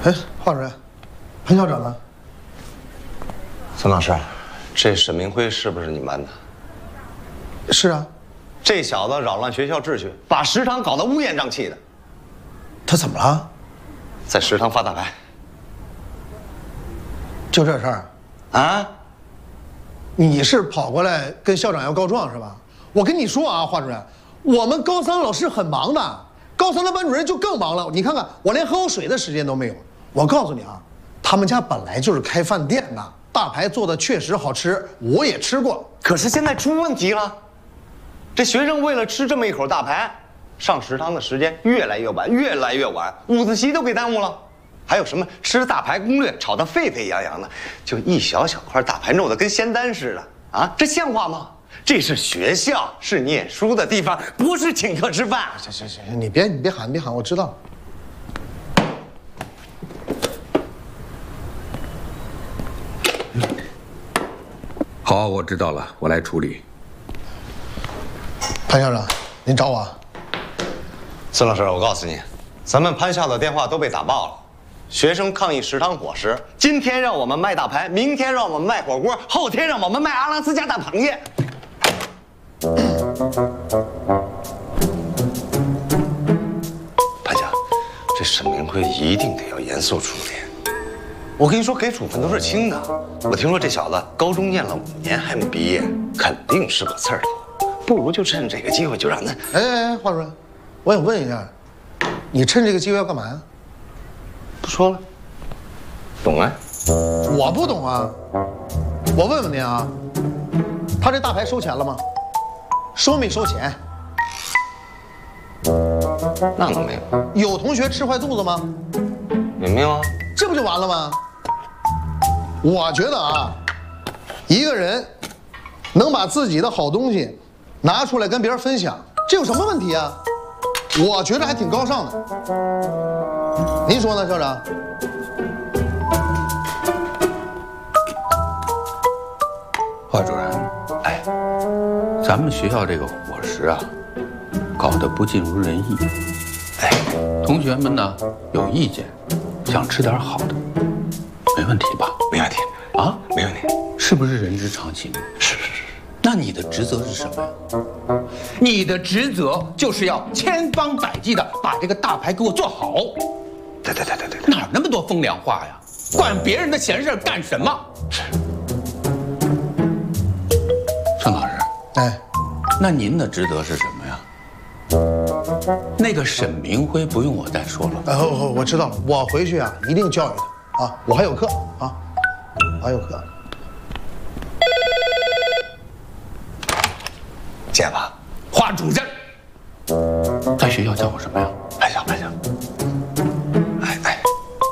哎，华主任，潘校长呢？ 孙老师，这沈明辉是不是你们班的？ 是啊。 这小子扰乱学校秩序，把食堂搞得乌烟瘴气的。 他怎么了？ 在食堂发大牌。 就这事儿？ 啊？ 你是跑过来跟校长要告状是吧？我跟你说啊，华主任，我们高三老师很忙的，高三的班主任就更忙了。你看看，我连喝口水的时间都没有。我告诉你啊，他们家本来就是开饭店的，大排做的确实好吃，我也吃过。 可是现在出问题了，这学生为了吃这么一口大排，上食堂的时间越来越晚，越来越晚，午自习都给耽误了。还有什么吃大排攻略炒得沸沸扬扬的，就一小小块大排弄得跟仙丹似的啊，这像话吗？这是学校，是念书的地方，不是请客吃饭。 行，你别喊，我知道了。 好，我知道了，我来处理。 潘校长，您找我？ 孙老师，我告诉你，咱们潘校的电话都被打爆了。学生抗议食堂伙食，今天让我们卖大排，明天让我们卖火锅，后天让我们卖阿拉斯加大螃蟹。潘校，这沈明辉一定得要严肃处理。我跟你说，给处分都是轻的。我听说这小子高中念了5年还没毕业，肯定是个刺儿头。不如就趁这个机会就让他…… 哎，华主任，我想问一下，你趁这个机会要干嘛呀？ 不说了，懂啊？ 我不懂啊。我问问您啊，他这大排收钱了吗？收没收钱？ 那倒没有。 有同学吃坏肚子吗？ 也没有啊。 这不就完了吗？我觉得啊，一个人能把自己的好东西拿出来跟别人分享，这有什么问题啊？我觉得还挺高尚的。您说呢，校长？ 华主任，哎，咱们学校这个伙食啊，搞得不尽如人意。哎，同学们呢有意见，想吃点好的，没问题吧？ 没问题啊，没问题， 是不是人之常情？ 是。 那你的职责是什么呀？你的职责就是要千方百计的把这个大排给我做好。 对， 哪那么多风凉话呀？管别人的闲事干什么？ 是。 盛老师， 哎， 那您的职责是什么呀？那个沈明辉不用我再说了。 我知道了，我回去啊一定教育他啊，我还有课啊，我还有课。 接吧， 华主任，在学校叫我什么呀？ 潘校。哎，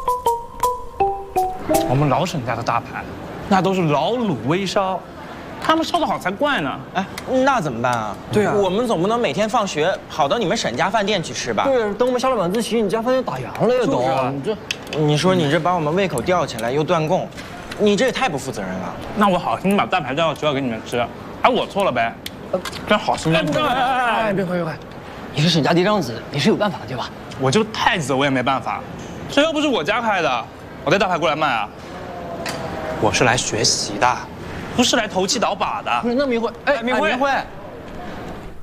我们老沈家的大排，那都是老卤微烧，他们烧得好才怪呢。 哎，那怎么办啊？ 对啊， 我们总不能每天放学跑到你们沈家饭店去吃吧？ 对，等我们下了晚自习，你家饭店打烊了呀，都。 你说你这把我们胃口吊起来又断供，你这也太不负责任了。 那我好心把大排带到学校给你们吃，哎，我错了呗。真好心的。 哎，别快，你是沈家嫡长子，你是有办法的对吧？ 我就太子我也没办法，这又不是我家开的，我带大排过来卖啊。我是来学习的，不是来投机倒把的。 不是，那明辉，哎， 明辉，